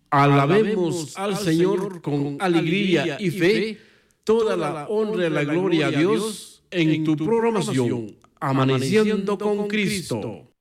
Alabemos al Señor con alegría y fe. Toda la honra y la gloria a Dios en tu programación Amaneciendo con Cristo.